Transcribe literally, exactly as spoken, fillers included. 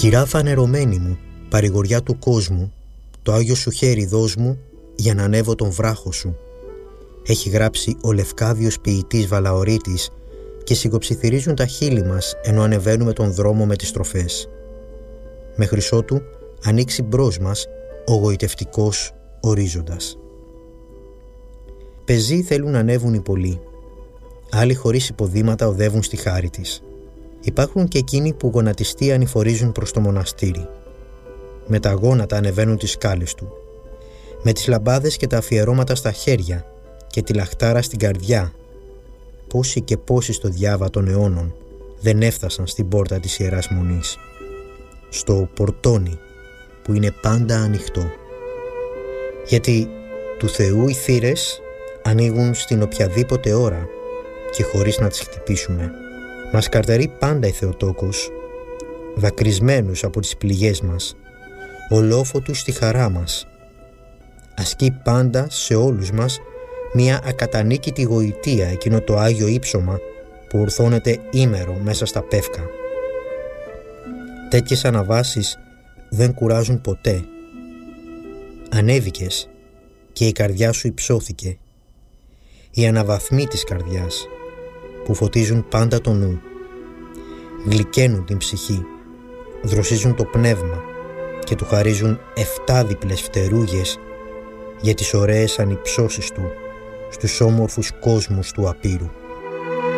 Κυρά φανερωμένη μου, παρηγοριά του κόσμου, το Άγιο σου χέρι δώσ' μου για να ανέβω τον βράχο σου. Έχει γράψει ο λευκάδιος ποιητής Βαλαωρίτης και σιγοψιθυρίζουν τα χείλη μας ενώ ανεβαίνουμε τον δρόμο με τις στροφές. Μέχρι ότου ανοίξει μπρος μας ο γοητευτικός ορίζοντας. Πεζοί θέλουν να ανέβουν οι πολλοί. Άλλοι χωρίς υποδήματα οδεύουν στη χάρη της. Υπάρχουν και εκείνοι που γονατιστοί ανηφορίζουν προς το μοναστήρι. Με τα γόνατα ανεβαίνουν τις σκάλες του. Με τις λαμπάδες και τα αφιερώματα στα χέρια και τη λαχτάρα στην καρδιά. Πόσοι και πόσοι στο διάβα των αιώνων δεν έφτασαν στην πόρτα της Ιεράς Μονής. Στο πορτόνι που είναι πάντα ανοιχτό. Γιατί του Θεού οι θύρες ανοίγουν στην οποιαδήποτε ώρα και χωρίς να τις χτυπήσουμε. Μας καρτερεί πάντα η Θεοτόκος, δακρυσμένους από τις πληγές μας, ολόφωτους στη χαρά μας. Ασκεί πάντα σε όλους μας μια ακατανίκητη γοητεία, εκείνο το Άγιο ύψωμα που ορθώνεται ήμερο μέσα στα πεύκα. Τέτοιες αναβάσεις δεν κουράζουν ποτέ. Ανέβηκες και η καρδιά σου υψώθηκε. Οι αναβαθμοί της καρδιάς που φωτίζουν πάντα το νου, γλυκαίνουν την ψυχή, δροσίζουν το πνεύμα και του χαρίζουν εφτάδιπλες φτερούγες για τις ωραίες ανυψώσεις του στους όμορφους κόσμους του απείρου.